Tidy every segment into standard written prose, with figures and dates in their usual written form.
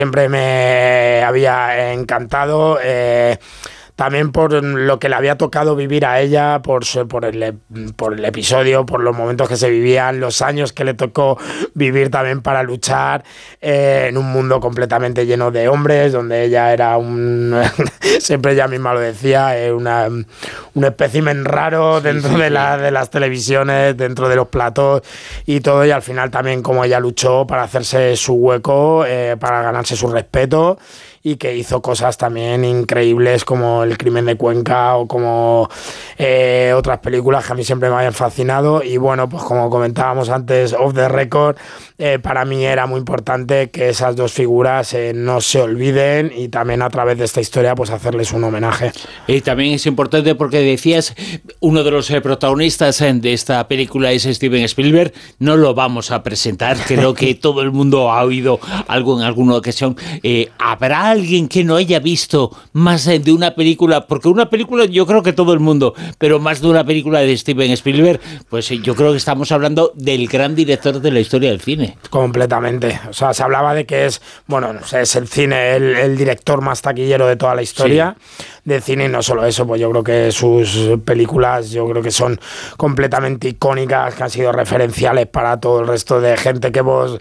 siempre me había encantado. También por lo que le había tocado vivir a ella, por el episodio, por los momentos que se vivían, los años que le tocó vivir también para luchar en un mundo completamente lleno de hombres, donde ella era siempre ella misma lo decía, un espécimen raro dentro de las televisiones, dentro de los platós y todo, y al final también como ella luchó para hacerse su hueco, para ganarse su respeto, y que hizo cosas también increíbles como El crimen de Cuenca o como otras películas que a mí siempre me habían fascinado. Y bueno, pues como comentábamos antes, off the record, para mí era muy importante que esas dos figuras no se olviden, y también a través de esta historia pues hacerles un homenaje. Y también es importante porque decías, uno de los protagonistas de esta película es Steven Spielberg. No lo vamos a presentar, creo que todo el mundo ha oído algo en alguna ocasión. ¿Habrá alguien que no haya visto más de una película? Porque una película yo creo que todo el mundo, pero más de una película de Steven Spielberg, pues yo creo que estamos hablando del gran director de la historia del cine. Completamente. O sea, se hablaba de que es, bueno, no sé, es el cine, el director más taquillero de toda la historia del cine, y no solo eso, pues yo creo que sus películas, yo creo que son completamente icónicas, que han sido referenciales para todo el resto de gente que hemos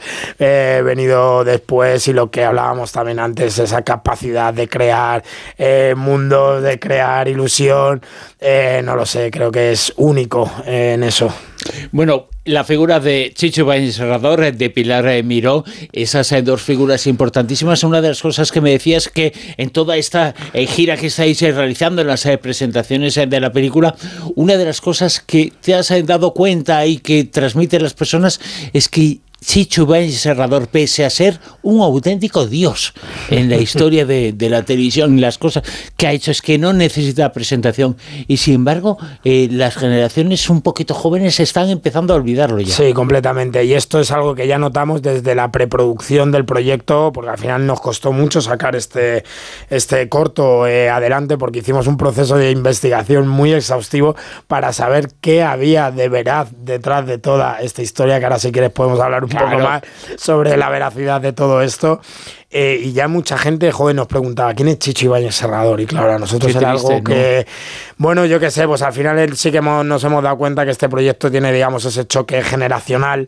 venido después, y lo que hablábamos también antes, esa capacidad de crear mundos, de crear ilusión, no lo sé, creo que es único en eso. Bueno, la figura de Chicho Ibáñez Serrador, de Pilar Miró, esas dos figuras importantísimas. Una de las cosas que me decías que en toda esta gira que estáis realizando, en las presentaciones de la película, una de las cosas que te has dado cuenta y que transmiten las personas es que Chicho Ibáñez Serrador, pese a ser un auténtico dios en la historia de la televisión, las cosas que ha hecho, es que no necesita presentación, y sin embargo las generaciones un poquito jóvenes están empezando a olvidarlo ya. Sí, completamente, y esto es algo que ya notamos desde la preproducción del proyecto, porque al final nos costó mucho sacar este corto adelante, porque hicimos un proceso de investigación muy exhaustivo para saber qué había de veraz detrás de toda esta historia, que ahora si quieres podemos hablar un poco más sobre la veracidad de todo esto. Y ya mucha gente joven nos preguntaba ¿quién es Chicho Ibáñez Serrador? Y claro, a nosotros era algo que, bueno, yo qué sé, pues al final sí que nos hemos dado cuenta que este proyecto tiene, digamos, ese choque generacional,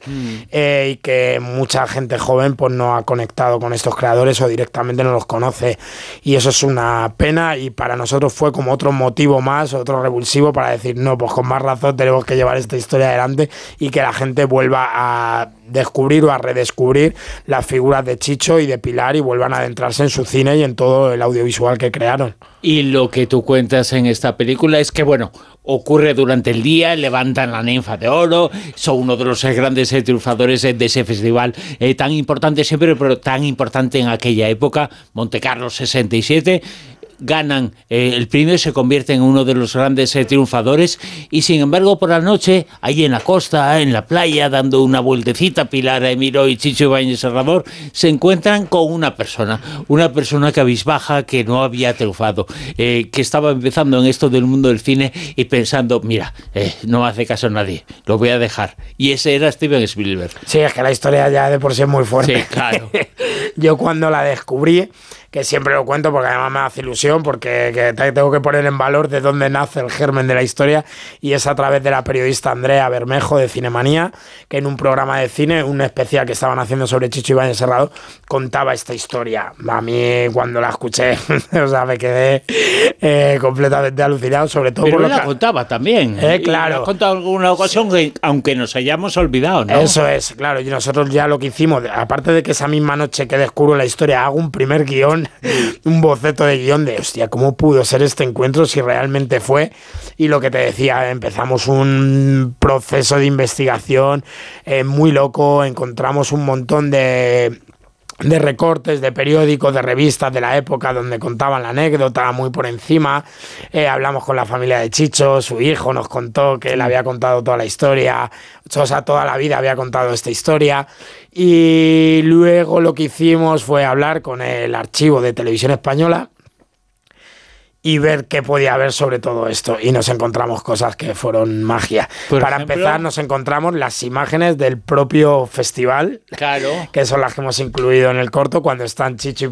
y que mucha gente joven pues no ha conectado con estos creadores o directamente no los conoce, y eso es una pena, y para nosotros fue como otro motivo más, otro revulsivo para decir, no, pues con más razón tenemos que llevar esta historia adelante y que la gente vuelva a descubrir o a redescubrir las figuras de Chicho y de Pilar, y vuelvan a adentrarse en su cine y en todo el audiovisual que crearon. Y lo que tú cuentas en esta película es que, bueno, ocurre durante el día, levantan la Ninfa de Oro, son uno de los grandes triunfadores de ese festival tan importante siempre, pero tan importante en aquella época, Montecarlo 67. Ganan el premio y se convierten en uno de los grandes triunfadores, y sin embargo por la noche, ahí en la costa, en la playa, dando una vueltecita, Pilar Miró y Chicho Ibáñez Serrador se encuentran con una persona cabizbaja, que no había triunfado, que estaba empezando en esto del mundo del cine y pensando, mira, no me hace caso nadie, lo voy a dejar, y ese era Steven Spielberg. Sí, es que la historia ya de por sí es muy fuerte. Sí, claro. Yo cuando la descubrí, que siempre lo cuento porque además me hace ilusión, porque tengo que poner en valor de dónde nace el germen de la historia, y es a través de la periodista Andrea Bermejo de Cinemanía, que en un programa de cine, un especial que estaban haciendo sobre Chicho Ibáñez Serrador, contaba esta historia. A mí cuando la escuché, o sea, me quedé completamente alucinado, sobre todo. Pero por lo la que contaba también. Claro. La contado en alguna ocasión, aunque nos hayamos olvidado, ¿no? Eso es, claro, y nosotros ya lo que hicimos, aparte de que esa misma noche que descubro la historia, hago un primer guión, un boceto de guión de, hostia, ¿cómo pudo ser este encuentro si realmente fue? Y lo que te decía, empezamos un proceso de investigación muy loco, encontramos un montón de recortes de periódicos, de revistas de la época donde contaban la anécdota muy por encima. Hablamos con la familia de Chicho, su hijo nos contó que él había contado toda la historia, o sea, toda la vida había contado esta historia, y luego lo que hicimos fue hablar con el archivo de Televisión Española, y ver qué podía haber sobre todo esto. Y nos encontramos cosas que fueron magia. Para empezar, nos encontramos las imágenes del propio festival, claro, que son las que hemos incluido en el corto, cuando están Chicho y